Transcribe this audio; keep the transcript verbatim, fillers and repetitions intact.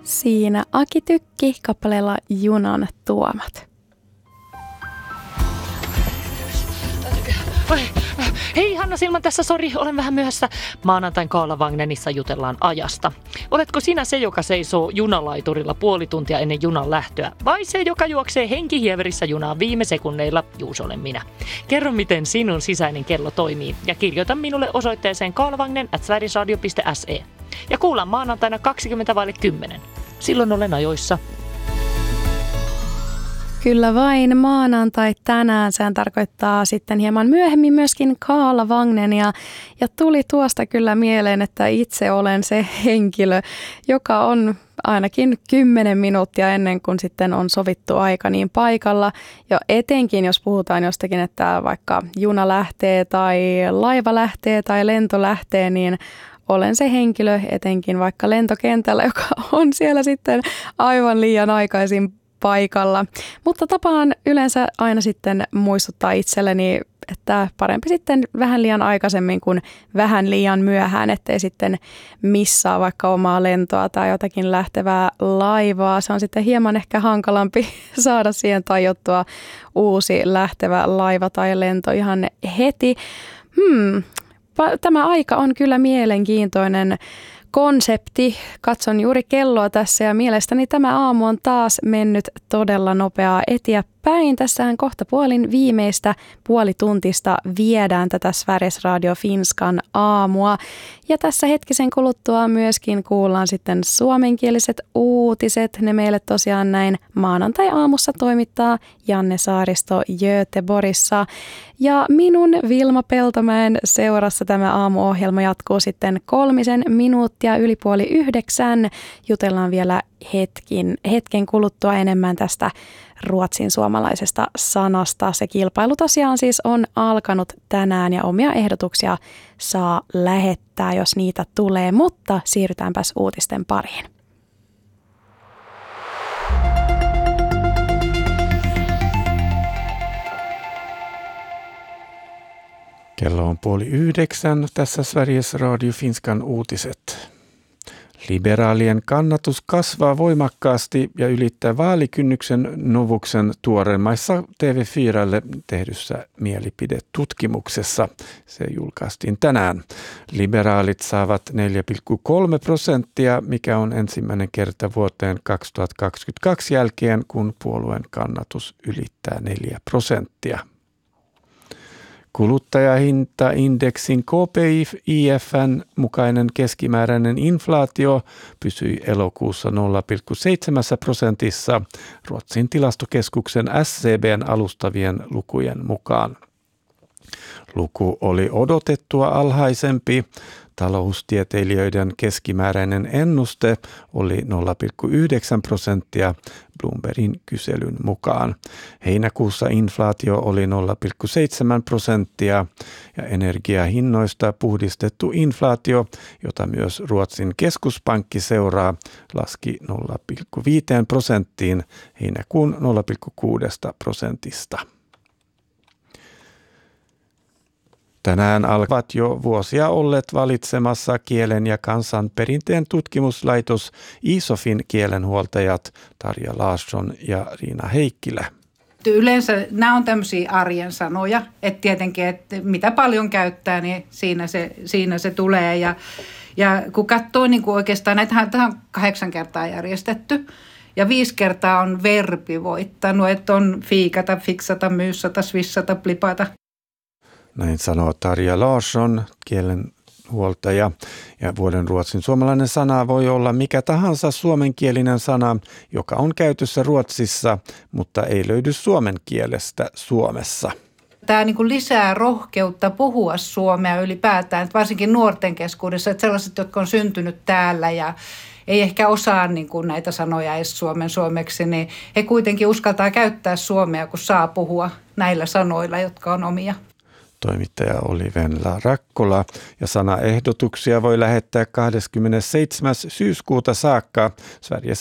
Siinä Aki Tykki kappaleella Junan tuomat. Hei Hanna Silman tässä, sori, olen vähän myöhässä. Maanantain Kaalavagnenissa jutellaan ajasta. Oletko sinä se, joka seisoo junalaiturilla puoli tuntia ennen junan lähtöä, vai se, joka juoksee henkihieverissä junaa viime sekunneilla? Juus, olen minä. Kerro, miten sinun sisäinen kello toimii ja kirjoita minulle osoitteeseen kaalavagnen at sverigesradio piste se. Ja kuullaan maanantaina kaksikymmentä vaille kymmenen. Silloin olen ajoissa. Kyllä vain, maanantai tänään. Sehän tarkoittaa sitten hieman myöhemmin myöskin Kaalavagnen. Ja tuli tuosta kyllä mieleen, että itse olen se henkilö, joka on ainakin kymmenen minuuttia ennen kuin sitten on sovittu aika niin paikalla. Ja etenkin, jos puhutaan jostakin, että vaikka juna lähtee tai laiva lähtee tai lento lähtee, niin olen se henkilö etenkin vaikka lentokentällä, joka on siellä sitten aivan liian aikaisin paikalla. Mutta tapaan yleensä aina sitten muistuttaa itselleni, että parempi sitten vähän liian aikaisemmin kuin vähän liian myöhään, ettei sitten missaa vaikka omaa lentoa tai jotakin lähtevää laivaa. Se on sitten hieman ehkä hankalampi saada siihen tajottua uusi lähtevä laiva tai lento ihan heti. Hmm, tämä aika on kyllä mielenkiintoinen konsepti. Katson juuri kelloa tässä ja mielestäni tämä aamu on taas mennyt todella nopeaa eteenpäin. Tässähän kohta puolin viimeistä puolituntista viedään tätä Sveriges Radio Finskan aamua. Ja tässä hetkisen kuluttua myöskin kuullaan sitten suomenkieliset uutiset. Ne meille tosiaan näin maanantai-aamussa toimittaa Janne Saaristo Göteborgissa. Ja minun Vilma Peltomäen seurassa tämä aamuohjelma jatkuu sitten kolmisen minuuttia yli puoli yhdeksän. Jutellaan vielä hetkin, hetken kuluttua enemmän tästä ruotsin suomalaisesta sanasta. Se kilpailu tosiaan siis on alkanut tänään ja omia ehdotuksia saa lähettää, jos niitä tulee, mutta siirrytäänpäs uutisten pariin. Kello on puoli yhdeksän. Tässä Sveriges Radio Finskan uutiset. Liberaalien kannatus kasvaa voimakkaasti ja ylittää vaalikynnyksen Novuksen tuoreimmaissa T V neljälle tehdyssä mielipidetutkimuksessa. Se julkaistiin tänään. Liberaalit saavat neljä pilkku kolme prosenttia, mikä on ensimmäinen kerta vuoteen kaksituhattakaksikymmentäkaksi jälkeen, kun puolueen kannatus ylittää neljä prosenttia. Kuluttajahintaindeksin K P I F:n mukainen keskimääräinen inflaatio pysyi elokuussa nolla pilkku seitsemän prosentissa Ruotsin tilastokeskuksen S C B:n alustavien lukujen mukaan. Luku oli odotettua alhaisempi. Taloustieteilijöiden keskimääräinen ennuste oli nolla pilkku yhdeksän prosenttia Bloombergin kyselyn mukaan. Heinäkuussa inflaatio oli nolla pilkku seitsemän prosenttia ja energiahinnoista puhdistettu inflaatio, jota myös Ruotsin keskuspankki seuraa, laski nolla pilkku viisi prosenttiin heinäkuun nolla pilkku kuusi prosentista. Tänään alkavat jo vuosia olleet valitsemassa kielen ja kansanperinteen tutkimuslaitos ISOFin kielenhuoltajat Tarja Larsson ja Riina Heikkilä. Yleensä nämä on tämmöisiä arjen sanoja, että tietenkin, että mitä paljon käyttää, niin siinä se, siinä se tulee. Ja, ja kun katsoo niin kuin oikeastaan, näitähän on kahdeksan kertaa järjestetty. Ja viisi kertaa on verbi voittanut, että on fiikata, fiksata, myyssata, swissata, plipata. Näin sanoo Tarja Larsson, kielenhuoltaja. Ja vuoden ruotsin suomalainen sana voi olla mikä tahansa suomenkielinen sana, joka on käytössä Ruotsissa, mutta ei löydy suomen kielestä Suomessa. Tämä niin kuin lisää rohkeutta puhua suomea ylipäätään, että varsinkin nuorten keskuudessa, että sellaiset, jotka on syntynyt täällä ja ei ehkä osaa niin kuin näitä sanoja edes suomen suomeksi, niin he kuitenkin uskaltaa käyttää suomea, kun saa puhua näillä sanoilla, jotka on omia. Toimittaja oli Venla Rakkola ja sanaehdotuksia voi lähettää kahdeskymmenesseitsemäs syyskuuta saakka Sveriges